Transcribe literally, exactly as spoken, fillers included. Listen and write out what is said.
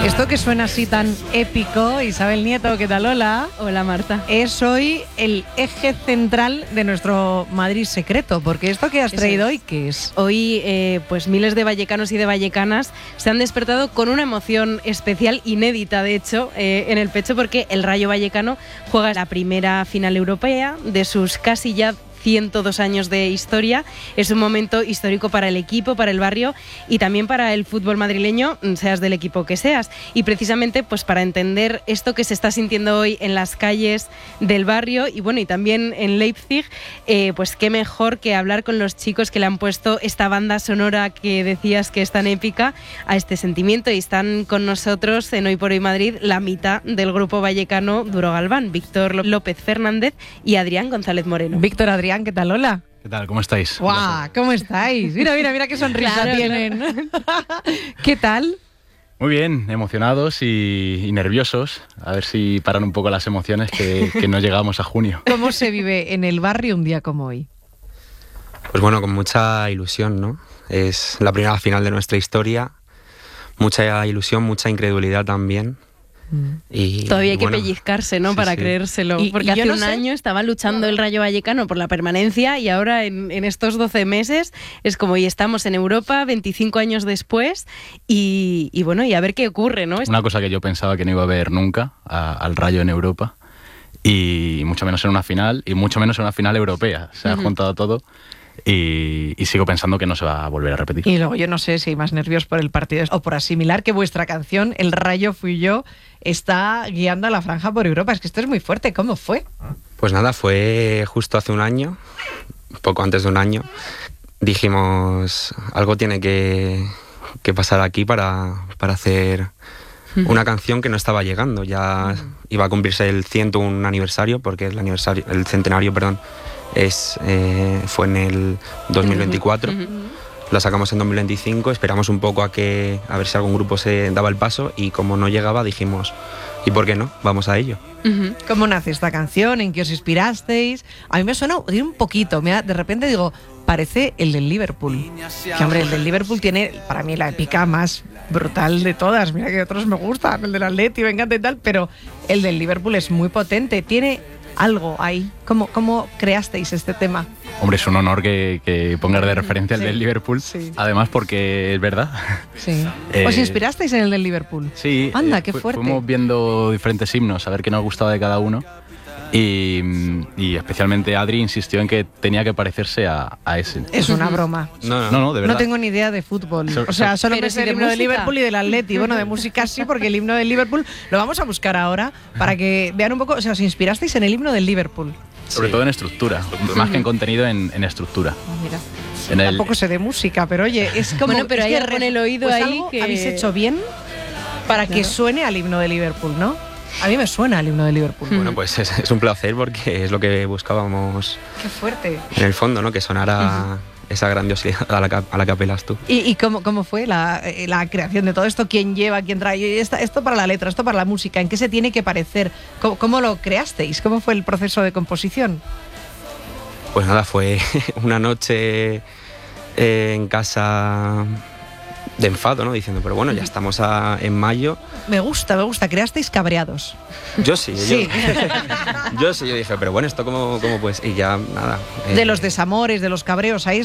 Esto que suena así tan épico, Isabel Nieto, ¿qué tal? Hola. Hola, Marta. Es hoy el eje central de nuestro Madrid secreto, porque esto que has Eso traído es. hoy, ¿qué es? Hoy, eh, pues miles de vallecanos y de vallecanas se han despertado con una emoción especial, inédita de hecho, eh, en el pecho, porque el Rayo Vallecano juega la primera final europea de sus casi ya ciento dos años de historia. Es un momento histórico para el equipo, para el barrio y también para el fútbol madrileño, seas del equipo que seas. Y precisamente pues para entender esto que se está sintiendo hoy en las calles del barrio y bueno, y también en Leipzig, eh, pues qué mejor que hablar con los chicos que le han puesto esta banda sonora que decías que es tan épica a este sentimiento, y están con nosotros en Hoy por Hoy Madrid la mitad del grupo vallecano Duro Galván, Víctor López Fernández y Adrián González Moreno. Víctor, Adrián, ¿qué tal? Hola. ¿Qué tal? ¿Cómo estáis? ¡Guau! ¿Cómo estáis? Mira, mira, mira qué sonrisa Claro, tienen. ¿Qué tal? Muy bien, emocionados y, y nerviosos. A ver si paran un poco las emociones que, que no llegamos a junio. ¿Cómo se vive en el barrio un día como hoy? Pues bueno, con mucha ilusión, ¿no? Es la primera final de nuestra historia. Mucha ilusión, mucha incredulidad también. Y, Todavía hay que bueno, pellizcarse, ¿no? sí, Para sí. creérselo. Y- Porque y yo hace no un sé- año estaba luchando el Rayo Vallecano por la permanencia y ahora en, en estos doce meses es como, y estamos en Europa veinticinco años después y, y bueno, y a ver qué ocurre, ¿no? Una cosa que yo pensaba que no iba a ver nunca a- al Rayo en Europa, y mucho menos en una final, y mucho menos en una final europea. Se ha Ujú. juntado todo y, y sigo pensando que no se va a volver a repetir. Y luego yo no sé si hay más nervios por el partido o por asimilar que vuestra canción, El Rayo Fui Yo, está guiando a la franja por Europa. Es que esto es muy fuerte. ¿Cómo fue? Pues nada, fue justo hace un año, poco antes de un año. Dijimos, algo tiene que, que pasar aquí para, para hacer una canción que no estaba llegando. Ya iba a cumplirse el ciento uno aniversario, porque el aniversario, el centenario, perdón, es eh, fue en el dos mil veinticuatro. Ujú. La sacamos en dos mil veinticinco, esperamos un poco a que a ver si algún grupo se daba el paso, y como no llegaba dijimos, ¿y por qué no? Vamos a ello. Ujú. ¿Cómo nace esta canción? ¿En qué os inspirasteis? A mí me suena un poquito. Mira, de repente digo, parece el del Liverpool. Que hombre, el del Liverpool tiene para mí la épica más brutal de todas. Mira que otros me gustan, el del Atleti, me encanta y tal, pero el del Liverpool es muy potente. Tiene algo ahí. ¿Cómo, cómo creasteis este tema? Hombre, es un honor que, que pongas de referencia el Sí, del Liverpool, sí. además porque es verdad. Sí. Eh, ¿Os inspirasteis en el del Liverpool? Sí, Anda, eh, qué fu- fuerte. fuimos viendo diferentes himnos, a ver qué nos gustaba de cada uno. Y, y especialmente Adri insistió en que tenía que parecerse a, a ese. Es una broma. No, No, no, de verdad. No tengo ni idea de fútbol. So- O sea, solo Pero me sí sé el de himno del música. Liverpool y del Atleti. Bueno, de música sí, porque el himno del Liverpool lo vamos a buscar ahora para que vean un poco. O sea, os inspirasteis en el himno del Liverpool. Sobre Sí. todo en estructura, más que en contenido, en, en estructura. Ah, mira. En el- Tampoco sé de música, pero oye, es como. Bueno, pero es hay que algo en re- el oído pues ahí algo que- habéis hecho bien para que Claro. suene al himno del Liverpool, ¿no? A mí me suena al himno del Liverpool. Bueno, pues es, es un placer, porque es lo que buscábamos Qué fuerte. en el fondo, ¿no? Que sonara esa grandiosidad a la, que- a la que apelas tú. ¿Y, y cómo, cómo fue la, eh, la creación de todo esto? ¿Quién lleva, quién trae? Y esta- esto para la letra, esto para la música. ¿En qué se tiene que parecer? ¿Cómo, cómo lo creasteis? ¿Cómo fue el proceso de composición? Pues nada, fue una noche eh, en casa de enfado, ¿no? Diciendo, pero bueno, ya estamos a- en mayo. Me gusta, me gusta. Creasteis cabreados. Yo sí, Sí. Yo, yo sí, yo dije, pero bueno, ¿esto cómo, cómo pues? Y ya, nada. eh, De los desamores, de los cabreos. Ahí